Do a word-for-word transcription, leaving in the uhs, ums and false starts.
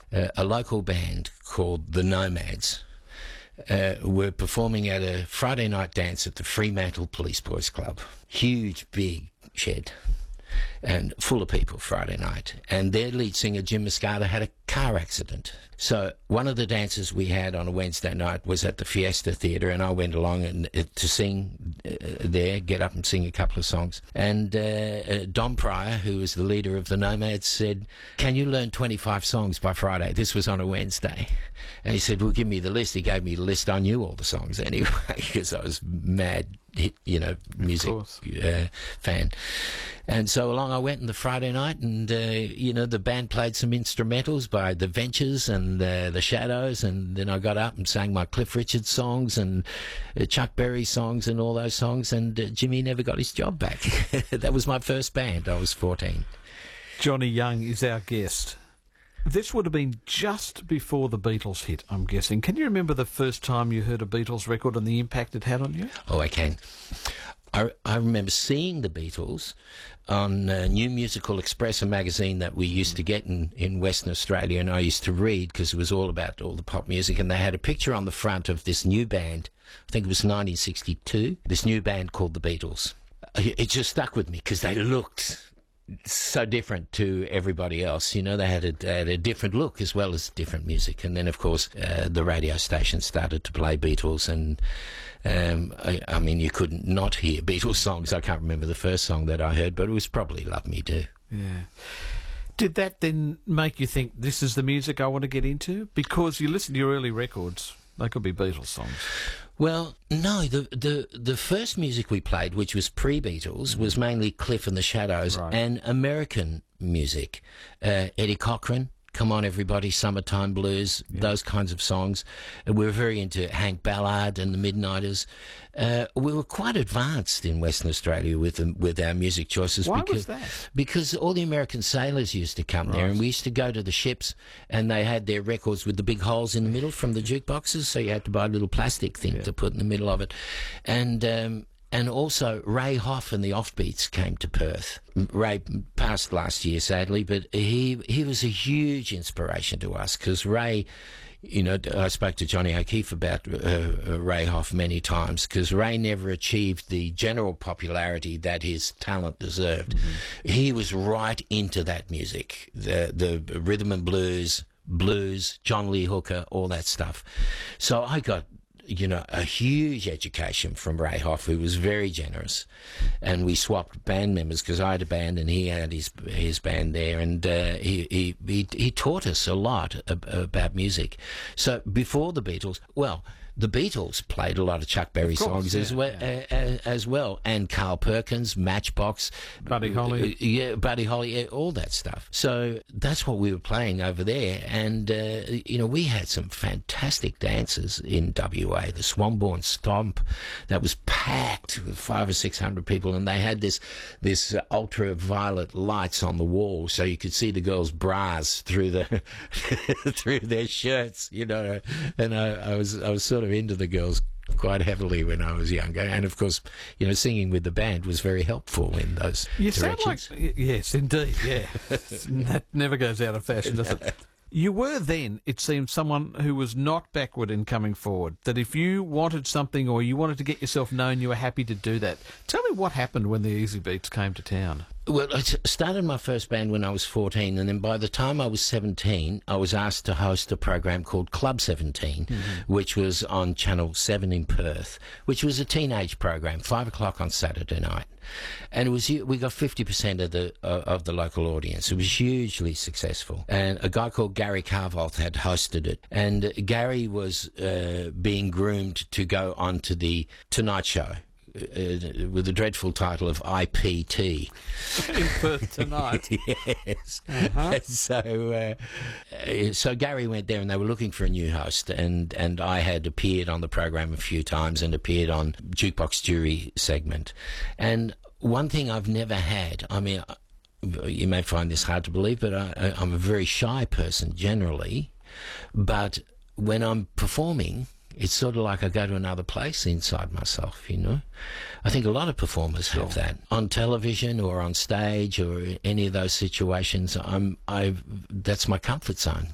uh, a local band called the Nomads uh, were performing at a Friday night dance at the Fremantle Police Boys Club. Huge, big shed. And full of people Friday night. And their lead singer, Jim Muscata, had a car accident. So one of the dances we had on a Wednesday night was at the Fiesta Theatre, and I went along and uh, to sing uh, there, get up and sing a couple of songs. And uh, uh, Don Pryor, who was the leader of the Nomads, said, "Can you learn twenty-five songs by Friday?" This was on a Wednesday. And he said, "Well, give me the list." He gave me the list. I knew all the songs anyway, because I was mad, you know, music uh, fan. And so along I went on the Friday night, and, uh, you know, the band played some instrumentals by The Ventures and uh, The Shadows, and then I got up and sang my Cliff Richard songs and uh, Chuck Berry songs and all those songs, and uh, Jimmy never got his job back. That was my first band. I was fourteen. Johnny Young is our guest. This would have been just before the Beatles hit, I'm guessing. Can you remember the first time you heard a Beatles record and the impact it had on you? Oh, I can. I, I remember seeing the Beatles on uh, New Musical Express, a magazine that we used to get in, in Western Australia, and I used to read because it was all about all the pop music, and they had a picture on the front of this new band, I think it was nineteen sixty-two, this new band called the Beatles. It just stuck with me because they looked so different to everybody else. You know, they had a, they had a different look as well as different music. And then, of course, uh, the radio station started to play Beatles, and um, I, I mean, you couldn't not hear Beatles songs. I can't remember the first song that I heard, but it was probably Love Me Do. Yeah. Did that then make you think, this is the music I want to get into? Because you listen to your early records, they could be Beatles songs. Well, no, the, the, the first music we played, which was pre-Beatles, was mainly Cliff and the Shadows, right, and American music. Uh, Eddie Cochran, Come On Everybody, Summertime Blues, yeah, those kinds of songs. Uh, we were very into Hank Ballard and the Midnighters. Uh, we were quite advanced in Western Australia with them, with our music choices. Why because, was that? Because all the American sailors used to come right there, and we used to go to the ships, and they had their records with the big holes in the middle from the jukeboxes, so you had to buy a little plastic thing yeah. to put in the middle of it. And um, And also, Ray Hoff and the Offbeats came to Perth. Ray passed last year, sadly, but he he was a huge inspiration to us, because Ray, you know, I spoke to Johnny O'Keefe about uh, Ray Hoff many times, because Ray never achieved the general popularity that his talent deserved. Mm-hmm. He was right into that music, the the rhythm and blues, blues, John Lee Hooker, all that stuff. So I got, you know, a huge education from Ray Hoff, who was very generous, and we swapped band members, because I had a band and he had his his band there, and uh, he, he he he taught us a lot ab- about music. So before the Beatles, well, the Beatles played a lot of Chuck Berry of course, songs yeah, as well, yeah. uh, as well, and Carl Perkins, Matchbox, Buddy Holly, uh, yeah, Buddy Holly, yeah, all that stuff. So that's what we were playing over there, and uh, you know, we had some fantastic dances in W A. The Swanbourne Stomp, that was packed with five or six hundred people, and they had this this uh, ultraviolet lights on the wall, so you could see the girls' bras through the through their shirts, you know. And I, I was I was sort of into the girls quite heavily when I was younger, and of course, you know, singing with the band was very helpful in those you directions. Sound like, yes, indeed, yeah. That never goes out of fashion, does it? You were then, it seemed, someone who was not backward in coming forward, that if you wanted something or you wanted to get yourself known, you were happy to do that. Tell me what happened when the Easy Beats came to town. Well, I started my first band when I was fourteen, and then by the time I was seventeen, I was asked to host a program called Club seventeen, mm-hmm. which was on Channel seven in Perth, which was a teenage program, five o'clock on Saturday night. And it was, we got fifty percent of the uh, of the local audience. It was hugely successul. And a guy called Gary Carvolt had hosted it. And Gary was uh, being groomed to go on to the Tonight Show, Uh, with the dreadful title of I P T. In Perth Tonight. Yes. Uh-huh. So, uh, uh, so Gary went there, and they were looking for a new host, and, and I had appeared on the program a few times and appeared on Jukebox Jury segment. And one thing I've never had, I mean, you may find this hard to believe, but I, I'm a very shy person generally, but when I'm performing, it's sort of like I go to another place inside myself, you know. I think a lot of performers have that on television or on stage or any of those situations. I'm, I, that's my comfort zone.